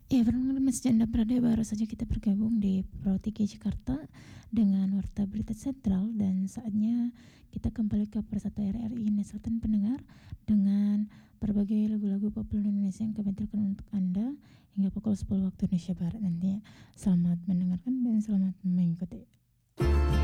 Ya, Mas Janda Prada baru saja kita bergabung di Pro 3 Jakarta dengan Warta Berita Sentral dan saatnya kita kembali ke Persatu RRI Indonesia Selatan pendengar dengan berbagai lagu-lagu populer Indonesia yang kami tampilkan untuk Anda hingga pukul 10 waktu Indonesia Barat nanti. Selamat mendengarkan dan selamat mengikuti.